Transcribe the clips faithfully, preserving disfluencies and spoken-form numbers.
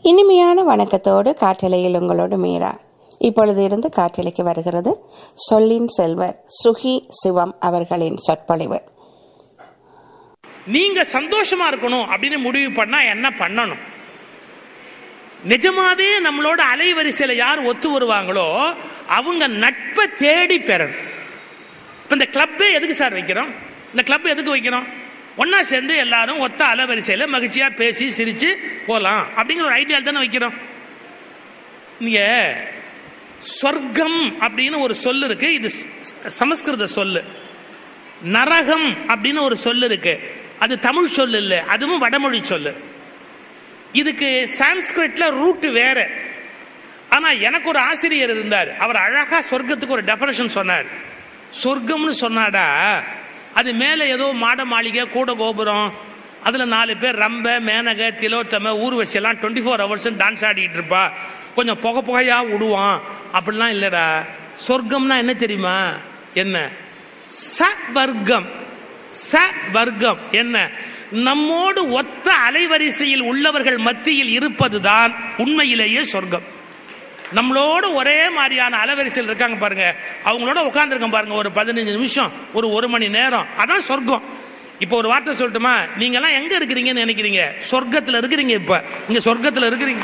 இனிமையான வணக்கத்தோடு காற்றலையில் உங்களோடு மீரா. இப்பொழுது இருந்து காற்றலைக்கு வருகிறது சொல்லின் செல்வர் சுகி சிவம் அவர்களின் சொற்பொழிவு. நீங்க சந்தோஷமா இருக்கணும் அப்படின்னு முடிவு பண்ணா என்ன பண்ணணும்? நிஜமாவே நம்மளோட அலைவரிசையில யார் ஒத்து வருவாங்களோ அவங்க நட்பை தேடி பெறணும். இப்ப இந்த கிளப்பே எதுக்கு சார் வைக்கிறோம்? இந்த கிளப் எதுக்கு வைக்கிறோம்? ஒன்னா சேர்ந்து எல்லாரும் ஒத்த அலைவரிசையில மகிழ்ச்சியா பேசி சிரிச்சு போலாம் அப்படிங்கிற ஒரு ஐடியா தானே வைக்கிறோம். நீங்க சொர்க்கம் அப்படின்னு ஒரு சொல்லு இருக்கு, இது சமஸ்கிருத சொல்லு. நரகம் அப்படின்னு ஒரு சொல்லு இருக்கு, அது தமிழ் சொல்லு இல்ல, அதுவும் வடமொழி சொல்லு. இதுக்கு சான்ஸ்கிரிட்ல ரூட் வேற. ஆனா எனக்கு ஒரு ஆசிரியர் இருந்தார், அவர் அழகா சொர்க்கத்துக்கு ஒரு டெஃபினிஷன் சொன்னார். சொர்க்கம்னு சொன்னாடா அது மேல ஏதோ மாட மாளிகை கூட கோபுரம், அதுல நாலு பேர் ரம்ப மேனக திலோத்தம ஊர்வசி எல்லாம் டுவெண்ட்டி ஃபோர் ஹவர்ஸ் டான்ஸ் ஆடிட்டு இருப்பா, கொஞ்சம் புகை புகையா விடுவான் அப்படிலாம் இல்லடா. சொர்க்கம்னா என்ன தெரியுமா? என்ன? ச வர்க்கம். ச வர்க்கம் என்ன? நம்மோடு ஒத்த அலைவரிசையில் உள்ளவர்கள் மத்தியில் இருப்பதுதான் உண்மையிலேயே சொர்க்கம். நம்மளோட ஒரே மாதிரியான அலைவரிசையில் இருக்காங்க பாருங்க, அவங்களோட உட்கார்ந்துருக்க பாருங்க ஒரு பதினஞ்சு நிமிஷம், ஒரு ஒரு மணி நேரம், அதான் சொர்க்கம். இப்ப ஒரு வார்த்தை சொல்லட்டுமா? நீங்க எல்லாம் எங்க இருக்கிறீங்கன்னு நினைக்கிறீங்க? சொர்க்கத்துல இருக்கிறீங்க. இப்ப இங்க சொர்க்கத்துல இருக்கிறீங்க.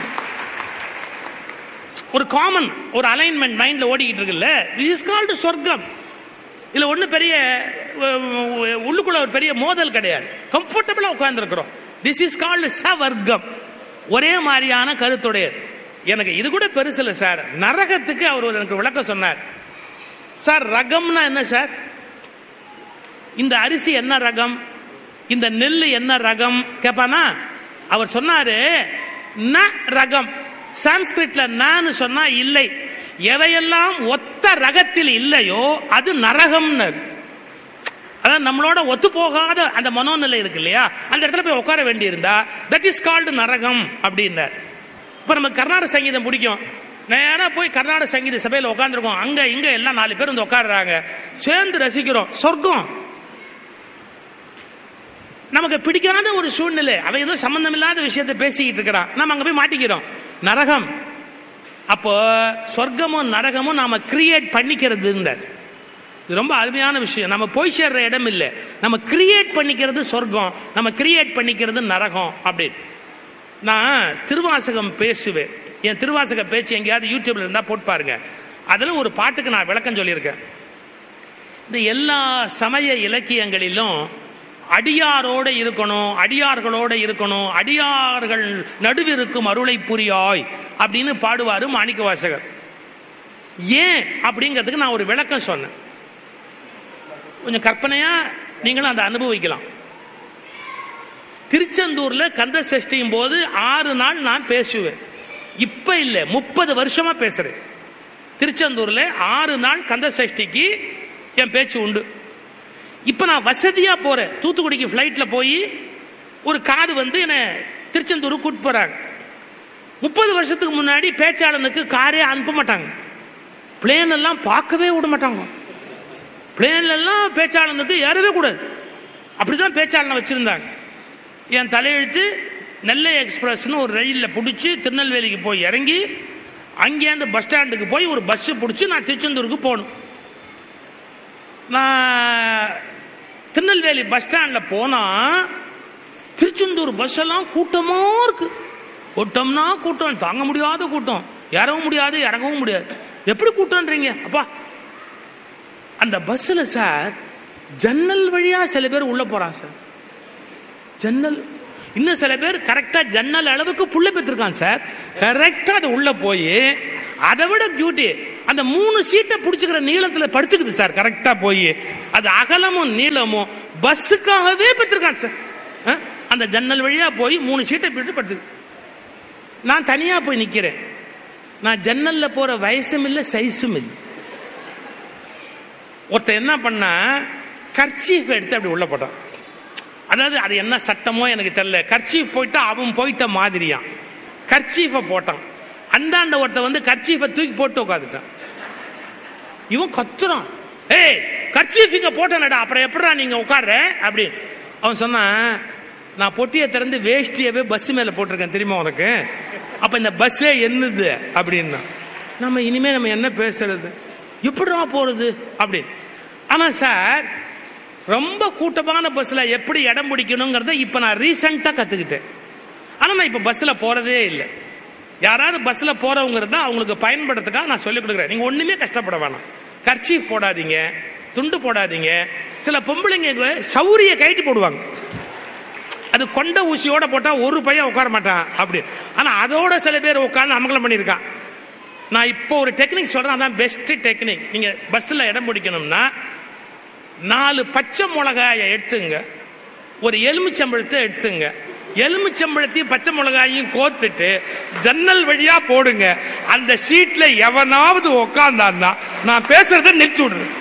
ஒரு காமன் ஒரு அலைன்மெண்ட் மைண்ட்ல ஓடிக்கிட்டு இருக்குல்ல, திஸ் இஸ் கால்டு சொர்க்கம். இதுல ஒண்ணு பெரிய உள்ளுக்குள்ள ஒரு பெரிய மோதல் கிடையாது, கம்ஃபர்டபுளா உட்கார்ந்து இருக்கிறோம். This is called சவர்க்கம். ஒரே மாதிரியான கருத்துடையது. எனக்கு இது கூட பெருசு இல்லை சார். நரகத்துக்கு அவர் எனக்கு விளக்கம் சொன்னார். சார் ரகம்னா என்ன சார்? இந்த அரிசி என்ன ரகம், இந்த நெல் என்ன ரகம் கேப்பானா? அவர் சொன்னாரு ந ரகம். சான்ஸ்கிரிட்ல நான் சொன்னா இல்லை, எவையெல்லாம் ஒத்த ரகத்தில் இல்லையோ அது நரகம்னு. அதான் நம்மளோட ஒத்து போகாத அந்த மனோநிலை இருக்கு இல்லையா, அந்த இடத்துல போய் உட்கார வேண்டி இருந்தா தட் இஸ் கால்டு நரகம் அப்படின்னார். இப்ப நமக்கு கர்நாடக சங்கீதம் பிடிக்கும், நேரா போய் கர்நாடக சங்கீத சபையில் உட்காந்துருக்கோம், அங்க இங்க எல்லாம் நாலு பேர் வந்து உட்காடுறாங்க, சேர்ந்து ரசிக்கிறோம். சொர்க்கம். நமக்கு பிடிக்காத ஒரு சூழ்நிலை, அவ ஏதோ சம்பந்தம் இல்லாத விஷயத்தை பேசிக்கிட்டு இருக்கிறான், நம்ம அங்க போய் மாட்டிக்கிறோம். நரகம். அப்போ சொர்க்கமும் நரகமும் நாம கிரியேட் பண்ணிக்கிறது. இது ரொம்ப அருமையான விஷயம். நம்ம போய் சேர்ற இடம் இல்லை, நம்ம கிரியேட் பண்ணிக்கிறது சொர்க்கம், நம்ம கிரியேட் பண்ணிக்கிறது நரகம். அப்படி நான் திருவாசகம் பேசுவேன். என் திருவாசக பேச்சு எங்கேயாவது யூடியூப்ல இருந்தா போட்டு பாருங்க. அதுல ஒரு பாட்டுக்கு நான் விளக்கம் சொல்லியிருக்கேன். இந்த எல்லா சமய இலக்கியங்களிலும் அடியாரோட இருக்கணும், அடியார்களோட இருக்கணும், அடியார்கள் நடுவிருக்கும் அருளை புரியாய் அப்படின்னு பாடுவாரு மாணிக்க வாசகர். ஏன் அப்படிங்கிறதுக்கு நான் ஒரு விளக்கம் சொன்னேன். கொஞ்சம் கற்பனையா நீங்களும் அதை அனுபவிக்கலாம். திருச்செந்தூர்ல கந்த சஷ்டியும் போது ஆறு நாள் நான் பேசுவேன். இப்ப இல்ல, முப்பது வருஷமா பேசுறேன். திருச்செந்தூர்ல ஆறு நாள் கந்த சஷ்டிக்கு என் பேச்சு உண்டு. இப்ப நான் வசதியா போறேன். தூத்துக்குடிக்கு பிளைட்ல போய் ஒரு கார் வந்து என்ன திருச்செந்தூருக்கு கூட்டு போறாங்க. முப்பது வருஷத்துக்கு முன்னாடி பேச்சாளனுக்கு காரே அனுப்ப மாட்டாங்க, பிளேன் எல்லாம் பார்க்கவே விட மாட்டாங்க. பிளேன்ல எல்லாம் பேச்சாளனுக்கு ஏறவே கூடாது, அப்படிதான் பேச்சாளனை வச்சிருந்தாங்க. என் தலையெழுத்து நெல்லை எக்ஸ்பிரஸ்னு ஒரு ரயிலில் பிடிச்சி திருநெல்வேலிக்கு போய் இறங்கி அங்கேருந்து பஸ் ஸ்டாண்டுக்கு போய் ஒரு பஸ் பிடிச்சி நான் திருச்செந்தூருக்கு போகணும். நான் திருநெல்வேலி பஸ் ஸ்டாண்டில் போனால் திருச்செந்தூர் பஸ் எல்லாம் கூட்டமாக இருக்கு. கூட்டம்னா கூட்டம், தாங்க முடியாத கூட்டம், ஏறவும் முடியாது இறங்கவும் முடியாது. எப்படி கூட்டம்ன்றீங்க அப்பா? அந்த பஸ்ஸில் சார் ஜன்னல் வழியாக சில பேர் உள்ள போகிறான் சார். ஜன்னல் இன்னும் சில பேர் கரெக்டா ஜன்னல் அளவுக்கு புள்ள பெற்றிருக்கான் சார். கரெக்டா அது உள்ள போய் அதை விட டியூட்டி அந்த மூணு சீட்டை பிடிச்சுக்கிற நீளத்துல படுத்துக்குது சார். கரெக்டா போய் அது அகலமும் நீளமும் பஸ்ஸுக்காகவே பெற்றிருக்கான் சார். அந்த ஜன்னல் வழியா போய் மூணு சீட்டை பிடிச்சு படுத்துக்கு. நான் தனியா போய் நிக்கிறேன். நான் ஜன்னல்ல போற வயசும் இல்லை சைஸும் இல்லை. ஒருத்தர் என்ன பண்ணா கர்ச்சீஃப் எடுத்து அப்படி உள்ள போட்டான். அதாவது அது என்ன சட்டமோ எனக்கு தெரியல, கர்ச்சீஃப் போயிட்டா அவன் போயிட்ட மாதிரியா கர்ச்சீஃபை போட்டான். அந்தாண்ட ஒருத்த வந்து கர்ச்சீஃபை தூக்கி போட்டு உட்காந்துட்டான். இவன் கத்துறான், ஏய் கர்ச்சீஃப் இங்க போட்டனடா, அப்புறம் எப்படா நீங்க உட்கார்ற அப்படின்னு. அவன் சொன்னான், நான் பொட்டியை திறந்து வேஷ்டியவே பஸ் மேல போட்டிருக்கேன் தெரியுமா உனக்கு? அப்ப இந்த பஸ்ஸே என்னது அப்படின்னா நம்ம இனிமே நம்ம என்ன பேசுறது, எப்படிடா போறது அப்படின்னு. ஆனா சார் ரொம்ப கூட்டமான பஸ்ல எப்படி இடம் பிடிக்கணுங்கிறத இப்ப நான் ரீசெண்டா கத்துக்கிட்டேன். ஆனா நான் இப்ப பஸ்ல போறதே இல்லை. யாராவது பஸ்ல போறவங்கிறத அவங்களுக்கு பயன்படுறதுக்காக நான் சொல்லிக் கொடுக்குறேன். நீங்க ஒண்ணுமே கஷ்டப்பட வேணாம். கர்ச்சீஃப் போடாதீங்க, துண்டு போடாதீங்க. சில பொம்பளைங்க சௌரிய கைட்டு போடுவாங்க, அது கொண்ட ஊசியோட போட்டா ஒரு பையன் உட்கார மாட்டான் அப்படி. ஆனா அதோட சில பேர் உட்கார்ந்து அமங்கலம் பண்ணியிருக்கான். நான் இப்போ ஒரு டெக்னிக் சொல்றேன், அதான் பெஸ்ட் டெக்னிக். நீங்க பஸ்ல இடம் பிடிக்கணும்னா நாலு பச்சை மிளகாயை எடுத்துங்க, ஒரு எலுமிச்சம்பழத்தை எடுத்துங்க, எலுமிச்சம்பழத்தையும் பச்சை மிளகாயும் கோத்துட்டு ஜன்னல் வழியா போடுங்க. அந்த சீட்ல எவனாவது உட்கார்ந்தான்னா நான் பேசுறத நிறுத்தி விடுறேன்.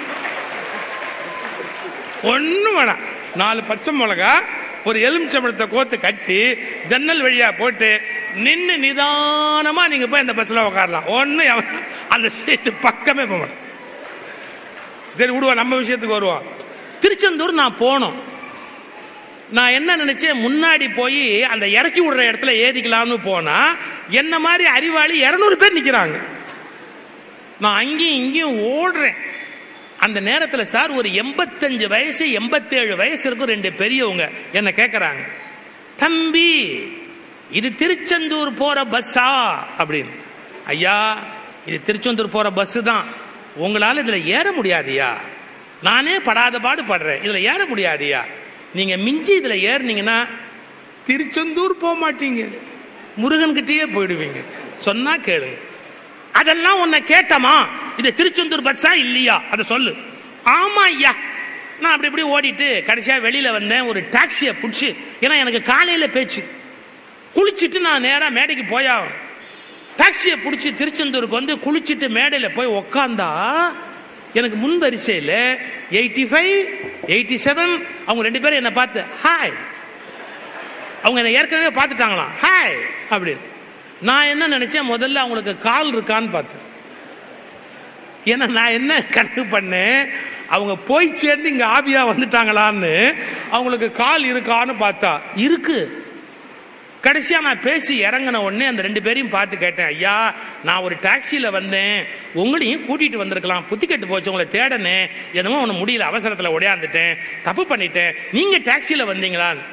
ஒண்ணும் வேணாம், நாலு பச்சை மிளகா ஒரு எலுமிச்சம்பழத்தை கோத்து கட்டி ஜன்னல் வழியா போட்டு நின்று நிதானமா நீங்க போய் அந்த பஸ்ல உட்காரலாம். ஒண்ணு அந்த சீட்டு பக்கமே போக மாட்டேன். சரி விடுவோம், நம்ம விஷயத்துக்கு வருவோம். திருச்செந்தூர் நான் போனோம். நான் என்ன நினைச்சேன், முன்னாடி போய் அந்த இறக்கி விடுற இடத்துல ஏறிக்கலாம்னு போனா என்ன மாதிரி அறிவாளி இருநூறு பேர் நிக்கிறாங்க. நான் அங்கேயும் இங்கேயும் ஓடுறேன். அந்த நேரத்தில் சார் ஒரு எண்பத்தஞ்சு வயசு எண்பத்தேழு வயசு இருக்கும் ரெண்டு பெரியவங்க என்ன கேட்கறாங்க, தம்பி இது திருச்செந்தூர் போற பஸ்ஸா அப்படின்னு. ஐயா இது திருச்செந்தூர் போற பஸ் தான், உங்களால இதுல ஏற முடியாதியா, நானே படாத பாடு படுறேன், இதுல ஏற முடியாதியா, நீங்க மிஞ்சி இதுல ஏறினீங்கன்னா திருச்செந்தூர் போக மாட்டீங்க, முருகன் கிட்டயே போயிடுவீங்க, சொன்னா கேளுங்க. அதெல்லாம் உன்னை கேட்டமா, இது திருச்செந்தூர் பஸ்ஸா இல்லையா அதை சொல்லு. ஆமா ஐயா. நான் அப்படி இப்படி ஓடிட்டு கடைசியா வெளியில வந்தேன், ஒரு டாக்ஸியை பிடிச்சி, ஏன்னா எனக்கு காலையில பேச்சு, குளிச்சுட்டு நான் நேரா மேடைக்கு போயா. டாக்ஸியை பிடிச்சி திருச்செந்தூருக்கு வந்து குளிச்சுட்டு மேடையில போய் உக்காந்தா எனக்கு முன் வரிசையில் எயிட்டி ஃபைவ் எயிட்டி செவன் அவங்க ரெண்டு பேரும் என்ன பார்த்து ஹாய், அவங்க என்ன ஏற்கனவே பார்த்துட்டாங்களாம் ஹாய் அப்படின்னு. நான் என்ன நினைச்சேன், முதல்ல அவங்களுக்கு கால் இருக்கான்னு பார்த்தேன். ஏன்னா நான் என்ன கணக்கு பண்ணேன், அவங்க போய் சேர்ந்து இங்க ஆபியா வந்துட்டாங்களான்னு அவங்களுக்கு கால் இருக்கான்னு பார்த்தா இருக்கு. கடைசியா நான் பேசி இறங்கின உடனே அந்த ரெண்டு பேரையும் பார்த்து கேட்டேன், ஐயா நான் ஒரு டாக்ஸியில வந்தேன், உங்களையும் கூட்டிட்டு வந்திருக்கலாம், புத்தி கட்டு போச்சு, உங்களை தேடனேன், என்னமோ ஒண்ணு முடியல, அவசரத்துல ஓடியாந்துட்டேன், தப்பு பண்ணிட்டேன், நீங்க டாக்ஸியில வந்தீங்களான்னு.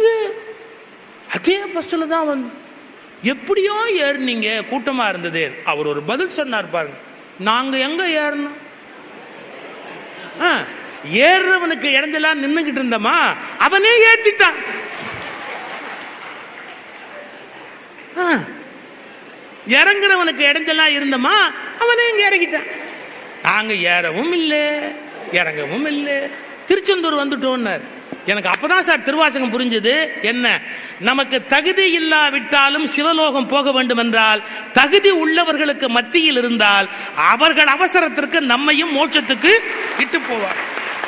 அதே பஸ்ல தான் வந்து எப்படியோ ஏறினீங்க, கூட்டமா இருந்தது. அவர் ஒரு பதில் சொன்னார் பாருங்க, நாங்க எங்க ஏறணும், ஏறுறவனுக்கு இடந்தெல்லாம் நின்னுகிட்டு இருந்தோமா, அவனே ஏத்திட்டான். இறங்குறவனுக்கு இடந்தெல்லாம் இருந்தோமா, அவனே இங்க இறங்கிட்டான். நாங்க ஏறவும் இல்லை இறங்கவும் இல்லை, திருச்செந்தூர் வந்துட்டோம். எனக்கு அப்பதான் சார் திருவாசகம் புரிஞ்சது. என்ன, நமக்கு தகுதி இல்லாவிட்டாலும் சிவலோகம் போக வேண்டும் என்றால் தகுதி உள்ளவர்களுக்கு மத்தியில் இருந்தால் அவர்கள் அவசரத்திற்கு நம்மையும் மோட்சத்துக்கு இட்டு போவார்.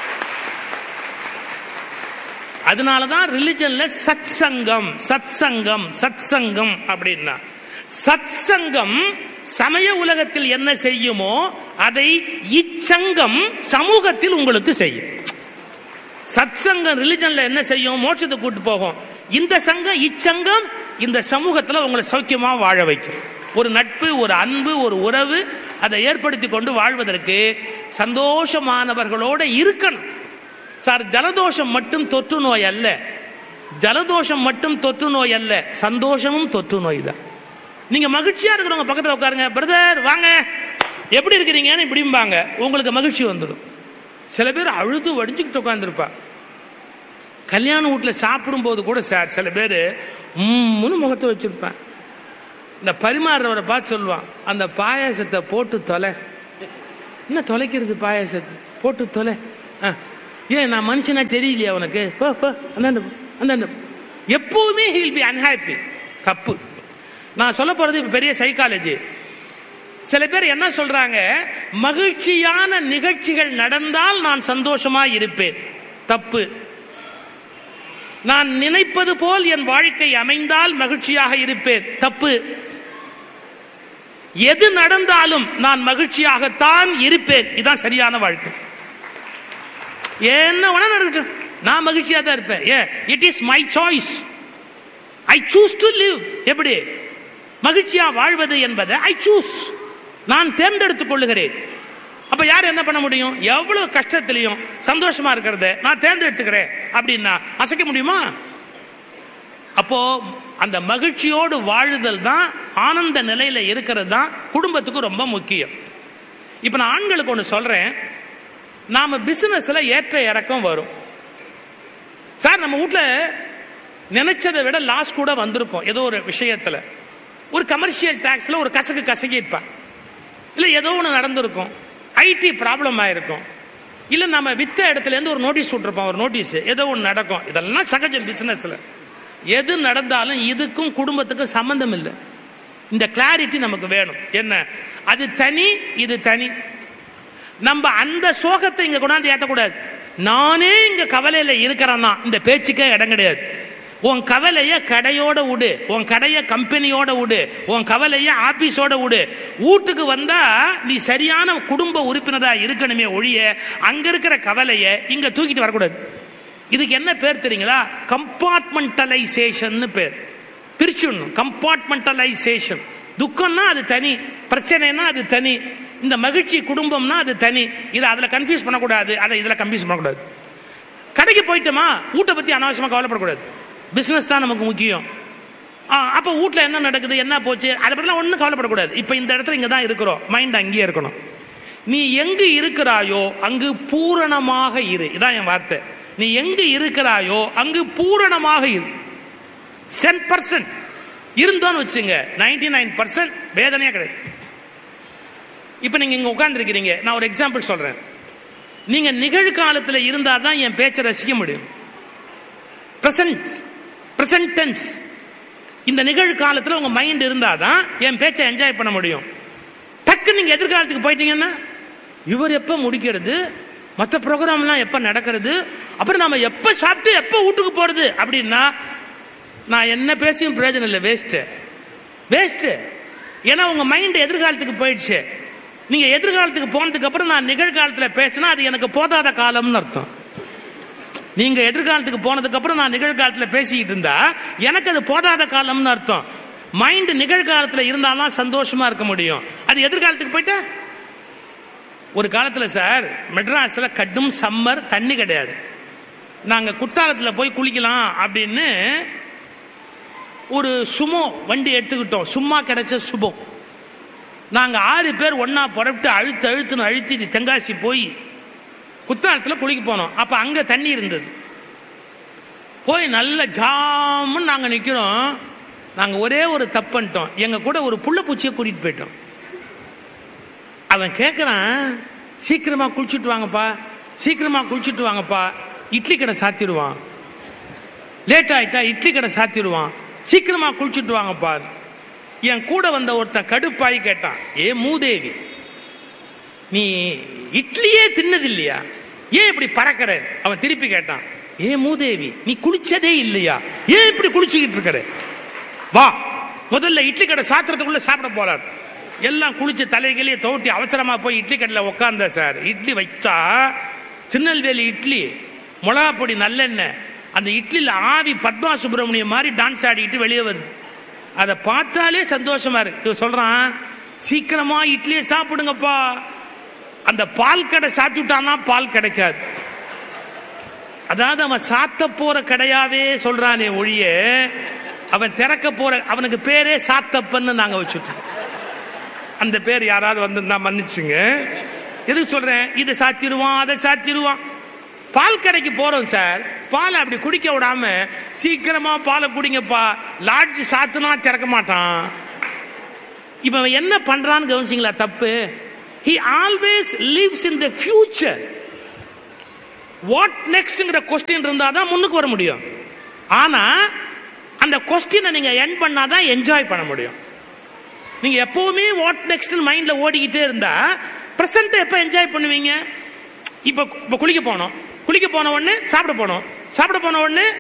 அதனாலதான் ரிலிஜன்ல சத் சங்கம் சத் சங்கம் சத் சங்கம் அப்படின்னா, சத் சங்கம் சமய உலகத்தில் என்ன செய்யுமோ அதை இச்சங்கம் சமூகத்தில் உங்களுக்கு செய்யும். சத் சங்கம் ரிலிஜன்ல என்ன செய்யும், மோட்சத்தை கூட்டு போகும். இந்த சங்கம் இச்சங்கம் இந்த சமூகத்தில் உங்களை சௌக்கியமா வாழ வைக்கும். ஒரு நட்பு, ஒரு அன்பு, ஒரு உறவு அதை ஏற்படுத்தி கொண்டு வாழ்வதற்கு சந்தோஷமானவர்களோட இருக்கணும். சார் ஜலதோஷம் மட்டும் தொற்று நோய் அல்ல, ஜலதோஷம் மட்டும் தொற்று நோய் அல்ல, சந்தோஷமும் தொற்று நோய் தான். நீங்க மகிழ்ச்சியா இருக்கிறவங்க பக்கத்தில் உட்காருங்க, பிரதர் வாங்க எப்படி இருக்கிறீங்கன்னு இப்படிம்பாங்க, உங்களுக்கு மகிழ்ச்சி வந்துடும். சில பேர் அழுது வடிஞ்சுக்கிட்டு உட்காந்துருப்பா. கல்யாண வீட்டில் சாப்பிடும் போது கூட சார் சில பேர் முன்னு முகத்தை வச்சிருப்பேன். இந்த பரிமாறுறவரை பார்த்து சொல்லுவான், அந்த பாயாசத்தை போட்டு தொலை. என்ன தொலைக்கிறது, பாயாசத்தை போட்டு தொலை. ஏன் நான் மனுஷனா தெரியலையா உனக்கு, அந்த அந்த எப்பவுமே he will be unhappy. தப்பு. நான் சொல்ல போறது பெரிய சைக்காலஜி. சில பேர் என்ன சொல்றாங்க, மகிழ்ச்சியான நிகழ்ச்சிகள் நடந்தால் நான் சந்தோஷமா இருப்பேன். தப்பு. நான் நினைப்பது போல் என் வாழ்க்கை அமைந்தால் மகிழ்ச்சியாக இருப்பேன். தப்பு. எது நடந்தாலும் நான் மகிழ்ச்சியாகத்தான் இருப்பேன், இதுதான் சரியான வாழ்க்கை. என்ன வேணா நடக்கட்டும், நான் மகிழ்ச்சியா தான் இருப்பேன். ஏ it is my choice, I choose to live. எப்படி மகிழ்ச்சியா வாழ்வது என்பதை ஐ சூஸ், நான் தேர்ந்தெடுத்துக் கொள்ளுகிறேன். அப்ப யார் என்ன பண்ண முடியும்? எவ்வளவு கஷ்டத்திலையும் சந்தோஷமா இருக்கிறத நான் தேர்ந்தெடுத்துக்கிறேன் அப்படின்னா அசைக்க முடியுமா? அப்போ அந்த மகிழ்ச்சியோடு வாழுதல் தான், ஆனந்த நிலையில இருக்கிறது தான் குடும்பத்துக்கு ரொம்ப முக்கியம். இப்ப நான் ஆண்களுக்கு ஒன்று சொல்றேன், நாம பிசினஸ்ல ஏற்ற இறக்கம் வரும் சார். நம்ம வீட்டுல நினைச்சதை விட லாஸ் கூட வந்திருக்கும். ஏதோ ஒரு விஷயத்துல ஒரு கமர்ஷியல் டாக்ஸ்ல ஒரு கசக்கு கசக்கி இருப்பா, இல்ல ஏதோ ஒன்று நடந்திருக்கும், ஐடி ப்ராப்ளம் ஆயிருக்கும், இல்ல நம்ம வித்த இடத்துல இருந்து ஒரு நோட்டீஸ் விட்டுருப்போம், ஒரு நோட்டீஸ் ஏதோ ஒன்று நடக்கும். இதெல்லாம் சகஜம் பிசினஸ்ல. எது நடந்தாலும் இதுக்கும் குடும்பத்துக்கும் சம்பந்தம் இல்லை. இந்த கிளாரிட்டி நமக்கு வேணும். என்ன, அது தனி, இது தனி. நம்ம அந்த சோகத்தை இங்க கொண்டாந்து ஏற்றக்கூடாது. நானே இங்க கவலையில இருக்கிறேன்னா இந்த பேச்சுக்கே இடம் கிடையாது. உன் கவலைய கடையோட விடு, உன் கடைய கம்பெனியோட விடு, உன் கவலைய ஆபீஸோட விடு. வீட்டுக்கு வந்தா நீ சரியான குடும்ப உறுப்பினரா இருக்கணுமே ஒழிய அங்க இருக்கிற கவலைய இங்க தூக்கிட்டு வரக்கூடாது. இதுக்கு என்ன பேர் தெரியுங்களா? கம்பார்ட்மெண்டலைசேஷன் பேர். பிரிச்சுடணும். கம்பார்ட்மெண்டலைசேஷன். துக்கம்னா அது தனி, பிரச்சனைனா அது தனி, இந்த மகிழ்ச்சி குடும்பம்னா அது தனி. இதை அதுல கன்ஃபியூஸ் பண்ணக்கூடாது, அதை இதுல கன்ஃபியூஸ் பண்ணக்கூடாது. கடைக்கு போயிட்டோமா வீட்டை பத்தி அனாவசியமா கவலைப்படக்கூடாது. பிசினஸ் தான் நமக்கு முக்கியம். அப்ப வீட்டுல என்ன நடக்குது, என்ன போச்சு, அதை பற்றிலாம் ஒன்றும் கவலைப்படக்கூடாது. இப்ப இந்த இடத்துல இங்க தான் இருக்கிறோம், மைண்ட் அங்கேயே இருக்கணும். நீ எங்கு இருக்கிறாயோ அங்கு பூரணமாக இரு. இதான் என் வார்த்தை. நீ எங்கு இருக்கிறாயோ அங்கு பூரணமாக இரு. டென் பர்சன்ட் இருந்தோன்னு வச்சுங்க, நைன்டி நைன் பர்சன்ட் வேதனையா கிடையாது. இப்ப நீங்க இங்க உட்கார்ந்து இருக்கிறீங்க, நான் ஒரு எக்ஸாம்பிள் சொல்றேன். நீங்க நிகழ்காலத்தில் இருந்தா தான் என் பேச்சை ரசிக்க முடியும். பிரசன்ட் பிரசன்ட் டென்ஸ், இந்த நிகழ்காலத்தில் உங்க மைண்ட் இருந்தா தான் என் பேச்சை என்ஜாய் பண்ண முடியும். டக்கு நீங்க எதிர்காலத்துக்கு போயிட்டீங்கன்னா இவர் எப்ப முடிக்கிறது, மற்ற ப்ரோக்ராம்லாம் எப்ப நடக்கிறது, அப்புறம் நாம எப்ப சாப்பிட்டு எப்ப வீட்டுக்கு போறது அப்படின்னா நான் என்ன பேசியும் பிரயோஜனம் இல்லை. Waste waste. ஏன்னா உங்க மைண்ட் எதிர்காலத்துக்கு போயிடுச்சு. நீங்க எதிர்காலத்துக்கு போனதுக்கு அப்புறம் நான் நிகழ்காலத்தில் பேசினா அது எனக்கு போதாத காலம்னு அர்த்தம். நீங்க எதிர்காலத்துக்கு போனதுக்கு அப்புறம் நான் நிகழ்காலத்தில் பேசிக்கிட்டு இருந்தா எனக்கு அது போதாத காலம்னு அர்த்தம். மைண்ட் நிகழ்காலத்தில் இருந்தாலும் சந்தோஷமா இருக்க முடியும். அது எதிர்காலத்துக்கு போயிட்டா, ஒரு காலத்துல சார் மெட்ராஸ்ல கடும் சம்மர், தண்ணி கிடையாது. நாங்க குற்றாலத்தில் போய் குளிக்கலாம் அப்படின்னு ஒரு சுமோ வண்டி எடுத்துக்கிட்டோம். சும்மா கிடைச்ச சுபம். நாங்க ஆறு பேர் ஒன்னா புறப்பட்டு அழுத்து அழுத்துன்னு அழுத்தி தென்காசி போய் குற்றாலத்தில் குளிக்க போனோம். அப்ப அங்க தண்ணி இருந்தது. போய் நல்ல ஜாமுன்னு நாங்க நிக்கிறோம். நாங்க ஒரே ஒரு தப்பு பண்ணிட்டோம். எங்க கூட ஒரு புள்ள பூச்சியை கூட்டிட்டு போயிட்டோம். அவன் கேட்கிறான், சீக்கிரமா குளிச்சுட்டு வாங்கப்பா, சீக்கிரமா குளிச்சுட்டு வாங்கப்பா. இட்லி கடை சாத்திடுவான். லேட் ஆயிட்டா இட்லி கடை சாத்திடுவான். சீக்கிரமா குளிச்சுட்டு வாங்கப்பா. என் கூட வந்த ஒருத்தன் கடுப்பாய் கேட்டான், ஏ மூதேவி, நீ இட்லியே தின்னது இல்லையா, ஏன் இப்படி பறக்கிற? அவன் திருப்பி கேட்டான், ஏ மூதேவி, நீ குளிச்சதே இல்லையா, ஏன் இப்படி குளிச்சுக்கிட்டு இருக்கிற? வா முதல்ல இட்லி கடை சாத்திரத்துக்குள்ள சாப்பிட போறார். எல்லாம் குளிச்சு தலைகளையே தோட்டி அவசரமா போய் இட்லி கடையில் உட்கார்ந்த சார். இட்லி வைச்சா திருநெல்வேலி இட்லி, மிளகா பொடி, நல்லெண்ணெய். அந்த இட்லியில் ஆவி பத்மா சுப்பிரமணியம் மாதிரி டான்ஸ் ஆடிக்கிட்டு வெளியே வருது. அதை பார்த்தாலே சந்தோஷமா இருக்கு. சொல்றான், சீக்கிரமா இட்லியை சாப்பிடுங்கப்பா. அந்த பால் கடை சாத்திட்டானா பால் கிடைக்காது. அதாவது அவன் சாத்த போற கடையாவே சொல்றானே ஒழிய அவன் திறக்க போற, அவனுக்கு பேரே சாத்தப்பன்னு நாங்க வச்சுட்டோம். அந்த பேர் யாராவது வந்து நான் மன்னிச்சுங்க. எதுக்கு சொல்றேன், இதை சாத்திடுவான் அதை சாத்திடுவான். பால் கடைக்கு போறோம் சார், பாலை அப்படி குடிக்க விடாம சீக்கிரமா பாலை குடிங்கப்பா, லாட்ஜ் சாத்துனா திறக்க மாட்டான். இப்ப என்ன பண்றான்னு கவனிச்சிங்களா? தப்பு. He always lives in the future. What nextங்கிற question இருந்தாதான் முன்னுக்கு வர முடியும். ஆனா அந்த கொஸ்டினை நீங்க எண்ட் பண்ணாதான் என்ஜாய் பண்ண முடியும். நீங்க எப்பவுமே வாட் நெக்ஸ்ட் மைண்ட்ல ஓடிக்கிட்டே இருந்தா பிரசன்ட் எப்ப என்ஜாய் பண்ணுவீங்க? இப்ப குளிக்க போனோம், குளிக்க போன உடனே சாப்பிட போனோம், சாப்பிட போன உடனே